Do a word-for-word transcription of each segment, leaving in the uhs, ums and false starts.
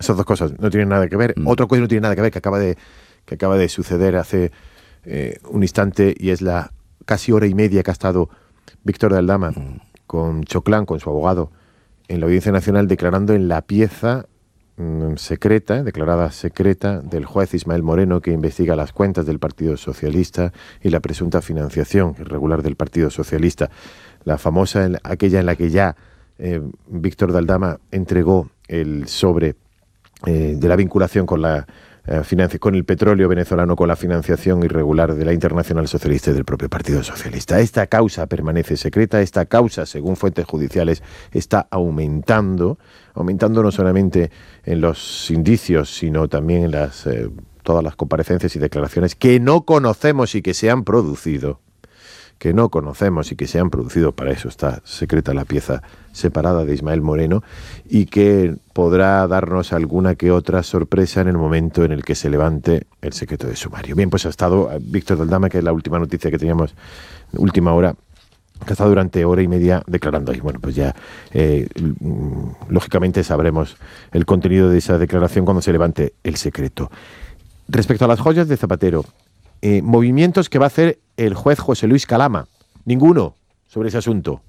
esas dos cosas no tienen nada que ver. Mm. Otra cosa no tiene nada que ver que acaba de, que acaba de suceder hace eh, un instante, y es la casi hora y media que ha estado Víctor de Aldama mm. con Choclán, con su abogado, en la Audiencia Nacional, declarando en la pieza mmm, secreta, declarada secreta, del juez Ismael Moreno, que investiga las cuentas del Partido Socialista y la presunta financiación irregular del Partido Socialista. La famosa, aquella en la que ya eh, Víctor de Aldama entregó el sobre eh, de la vinculación con la eh, financia, con el petróleo venezolano, con la financiación irregular de la Internacional Socialista y del propio Partido Socialista. Esta causa permanece secreta. Esta causa, según fuentes judiciales, está aumentando, aumentando no solamente en los indicios, sino también en las eh, todas las comparecencias y declaraciones que no conocemos y que se han producido. que no conocemos y que se han producido, para eso está secreta la pieza separada de Ismael Moreno, y que podrá darnos alguna que otra sorpresa en el momento en el que se levante el secreto de sumario. Bien, pues ha estado Víctor de Aldama, que es la última noticia que teníamos, última hora, que ha estado durante hora y media declarando ahí. Bueno, pues ya, eh, lógicamente sabremos el contenido de esa declaración cuando se levante el secreto. Respecto a las joyas de Zapatero, Eh, movimientos que va a hacer el juez José Luis Calama, ninguno sobre ese asunto.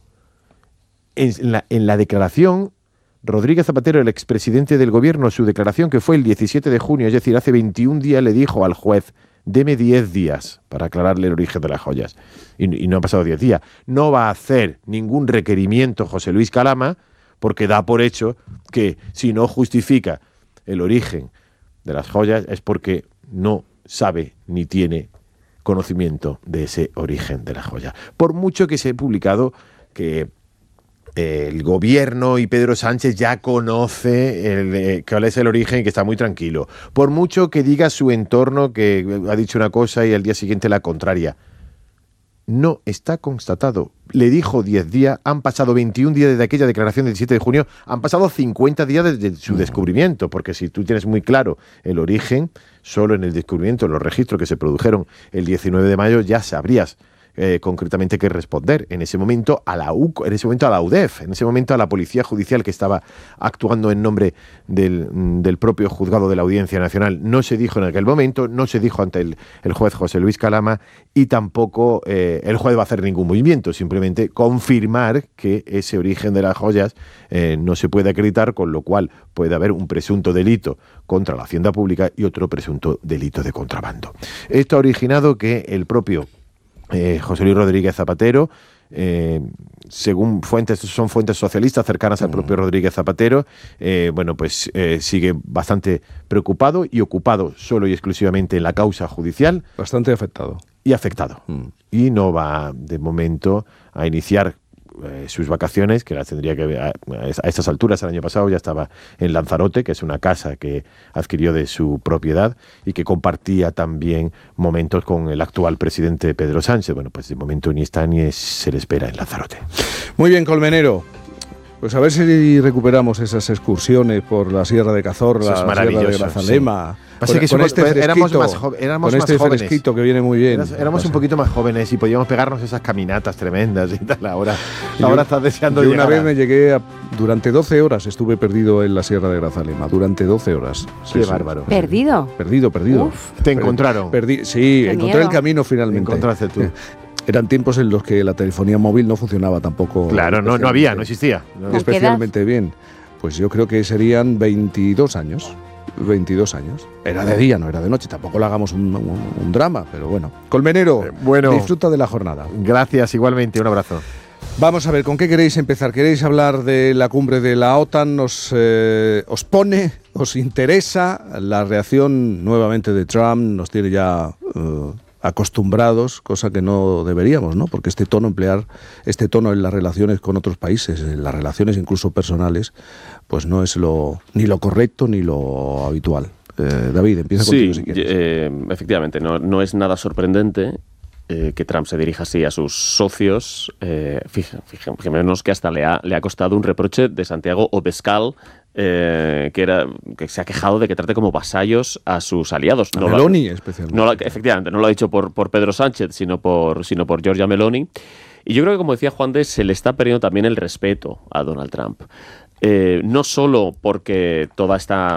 En la, en la declaración, Rodríguez Zapatero, el expresidente del gobierno, su declaración, que fue el diecisiete de junio, es decir, hace veintiún días, le dijo al juez: deme diez días para aclararle el origen de las joyas. Y, y no han pasado diez días. No va a hacer ningún requerimiento José Luis Calama, porque da por hecho que si no justifica el origen de las joyas es porque no sabe ni tiene conocimiento de ese origen de la joya. Por mucho que se ha publicado que eh, el gobierno y Pedro Sánchez ya conoce el, eh, cuál es el origen y que está muy tranquilo. Por mucho que diga su entorno que ha dicho una cosa y al día siguiente la contraria. No está constatado. Le dijo diez días, han pasado veintiún días desde aquella declaración del diecisiete de junio, han pasado cincuenta días desde su descubrimiento, porque si tú tienes muy claro el origen, solo en el descubrimiento, en los registros que se produjeron el diecinueve de mayo, ya sabrías eh, concretamente qué responder. En ese momento a la U C O, en ese momento a la U D E F, en ese momento a la Policía Judicial, que estaba actuando en nombre del, del propio juzgado de la Audiencia Nacional, no se dijo en aquel momento, no se dijo ante el, el juez José Luis Calama, y tampoco eh, el juez va a hacer ningún movimiento, simplemente confirmar que ese origen de las joyas eh, no se puede acreditar, con lo cual puede haber un presunto delito contra la hacienda pública y otro presunto delito de contrabando. Esto ha originado que el propio eh, José Luis Rodríguez Zapatero, eh, según fuentes, son fuentes socialistas cercanas al propio Rodríguez Zapatero, eh, bueno, pues eh, sigue bastante preocupado y ocupado solo y exclusivamente en la causa judicial. Bastante afectado. Y afectado. Mm. Y no va, de momento, a iniciar eh, sus vacaciones, que las tendría que a, a estas alturas, el año pasado ya estaba en Lanzarote, que es una casa que adquirió de su propiedad y que compartía también momentos con el actual presidente Pedro Sánchez. Bueno, pues de momento ni está ni es, se le espera en Lanzarote. Muy bien, Colmenero. Pues a ver si recuperamos esas excursiones por la Sierra de Cazorla, la Sierra de Grazalema. Sí. Pasa con, que con este fresquito, éramos más, jo- éramos con más este jóvenes. fresquito que viene muy bien. Eras, éramos un poquito más jóvenes y podíamos pegarnos esas caminatas tremendas y tal. Ahora, ahora estás deseando yo llegar. Una vez a... me llegué a, durante doce horas estuve perdido en la Sierra de Grazalema. Durante doce horas. Sí, Qué sí. bárbaro. ¿Perdido? Perdido, perdido. Uf. ¿Te encontraron? Perdí, sí, Qué encontré miedo. el camino finalmente. Encontraste tú. Eran tiempos en los que la telefonía móvil no funcionaba tampoco. Claro, no, no había, no existía. No. Especialmente bien. Pues yo creo que serían veintidós años. veintidós años. Era de día, no era de noche. Tampoco le hagamos un, un, un drama, pero bueno. Colmenero, eh, bueno, disfruta de la jornada. Gracias, igualmente. Un abrazo. Vamos a ver, ¿con qué queréis empezar? ¿Queréis hablar de la cumbre de la OTAN? ¿Os, eh, os pone, os interesa la reacción nuevamente de Trump? Nos tiene ya uh, acostumbrados, cosa que no deberíamos, ¿no? Porque este tono, emplear este tono en las relaciones con otros países, en las relaciones incluso personales, pues no es lo ni lo correcto ni lo habitual. Eh, David, empieza sí, contigo si quieres. Eh, efectivamente, no, no es nada sorprendente eh, que Trump se dirija así a sus socios. Eh, fija, fija, fijémonos que hasta le ha, le ha costado un reproche de Santiago Obescal, eh, que, era, que se ha quejado de que trate como vasallos a sus aliados. A no Meloni, lo, especialmente. No lo, efectivamente, no lo ha dicho por, por Pedro Sánchez, sino por, sino por Giorgia Meloni. Y yo creo que, como decía Juan de, se le está perdiendo también el respeto a Donald Trump. Eh, no solo porque toda esta